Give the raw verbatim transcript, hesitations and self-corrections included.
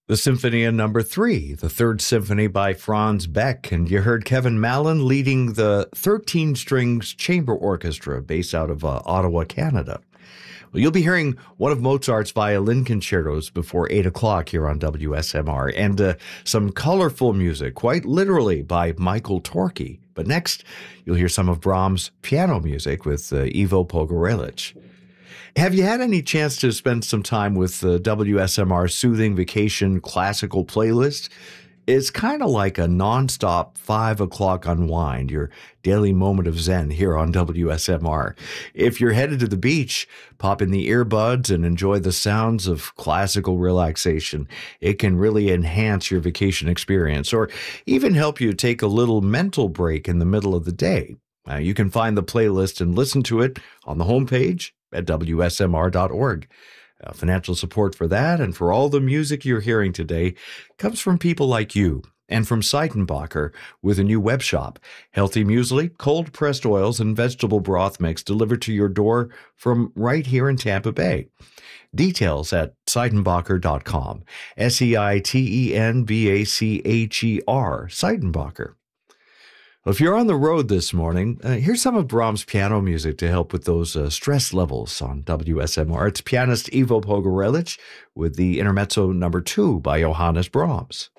The Symphony in Number Three, the Third Symphony by Franz Beck, and you heard Kevin Mallon leading the thirteen strings chamber orchestra based out of uh, Ottawa, Canada. Well, you'll be hearing one of Mozart's violin concertos before eight o'clock here on W S M R, and uh, some colorful music, quite literally, by Michael Torke. But next, you'll hear some of Brahms' piano music with uh, Ivo Pogorelic. Have you had any chance to spend some time with the W S M R Soothing Vacation Classical playlist? It's kind of like a nonstop five o'clock unwind, your daily moment of zen here on W S M R. If you're headed to the beach, pop in the earbuds and enjoy the sounds of classical relaxation. It can really enhance your vacation experience or even help you take a little mental break in the middle of the day. Uh, you can find the playlist and listen to it on the homepage at W S M R dot org. Uh, financial support for that and for all the music you're hearing today comes from people like you and from Seitenbacher with a new web shop. Healthy muesli, cold-pressed oils, and vegetable broth mix delivered to your door from right here in Tampa Bay. Details at Seitenbacher dot com. S E I T E N B A C H E R, Seitenbacher. If you're on the road this morning, uh, here's some of Brahms' piano music to help with those uh, stress levels on W S M R. It's pianist Ivo Pogorelic with the Intermezzo number two by Johannes Brahms.